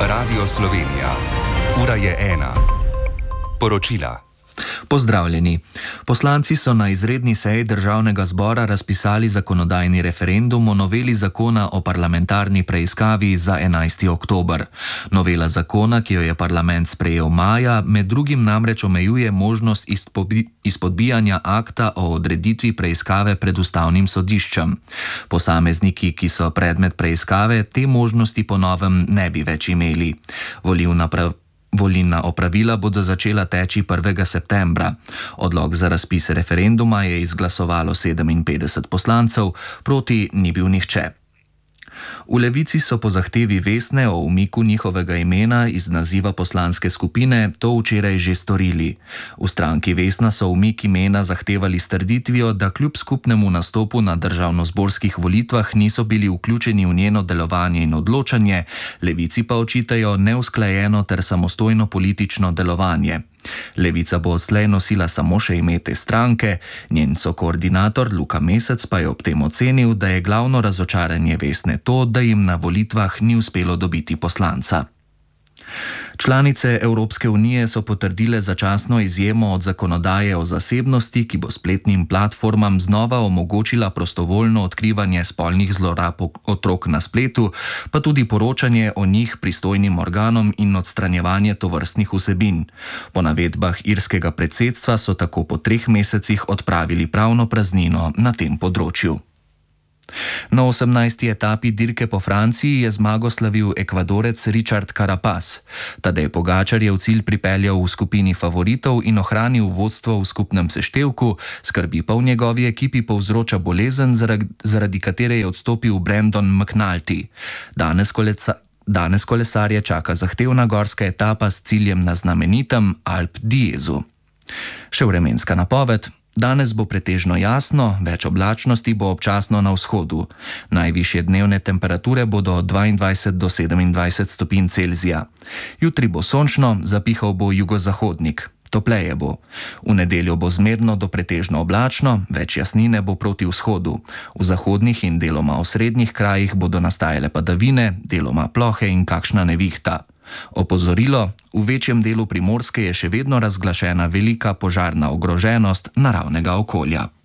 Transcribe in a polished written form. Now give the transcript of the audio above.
Radio Slovenija. Ura je 1. Poročila. Pozdravljeni. Poslanci so na izredni seji Državnega zbora razpisali zakonodajni referendum o noveli zakona o parlamentarni preiskavi za 11. oktober. Novela zakona, ki jo je parlament sprejel maja, med drugim namreč omejuje možnost izpodbijanja akta o odreditvi preiskave pred ustavnim sodiščem. Posamezniki, ki so predmet preiskave, te možnosti po novem ne bi več imeli. Volilna opravila bodo začela teči 1. septembra. Odlok za razpis referenduma je izglasovalo 57 poslancev, proti ni bil nihče. V Levici so po zahtevi Vesne o umiku njihovega imena iz naziva poslanske skupine to včeraj že storili. V stranki Vesna so umik imena zahtevali s trditvijo, da kljub skupnemu nastopu na državnozborskih volitvah niso bili vključeni v njeno delovanje in odločanje, Levici pa očitajo neusklajeno ter samostojno politično delovanje. Levica bo odslej nosila samo še ime te stranke, njen koordinator Luka Mesec pa je ob tem ocenil, da je glavno razočaranje Vesne to, da jim na volitvah ni uspelo dobiti poslanca. Članice Evropske unije so potrdile začasno izjemo od zakonodaje o zasebnosti, ki bo spletnim platformam znova omogočila prostovoljno odkrivanje spolnih zlorab otrok na spletu, pa tudi poročanje o njih pristojnim organom in odstranjevanje tovrstnih vsebin. Po navedbah irskega predsedstva so tako po 3 mesecih odpravili pravno praznino na tem področju. Na 18. etapi dirke po Franciji je zmago slavil Ekvadorec Richard Carapaz. Tadej Pogačar je v cilj pripeljal v skupini favoritov in ohranil vodstvo v skupnem seštevku, skrbi pa v njegovi ekipi povzroča bolezen, zaradi katere je odstopil Brandon McNulty. Danes kolesarje čaka zahtevna gorska etapa s ciljem na znamenitem Alpe d'Huez. Še vremenska napoved. Danes bo pretežno jasno, več oblačnosti bo občasno na vzhodu. Najvišje dnevne temperature bodo od 22 do 27 stopinj Celzija. Jutri bo sončno, zapihal bo jugozahodnik. Topleje bo. V nedeljo bo zmerno do pretežno oblačno, več jasnine bo proti vzhodu. V zahodnih in deloma osrednjih krajih bodo nastajale padavine, deloma plohe in kakšna nevihta. Opozorilo, v večjem delu Primorske je še vedno razglašena velika požarna ogroženost naravnega okolja.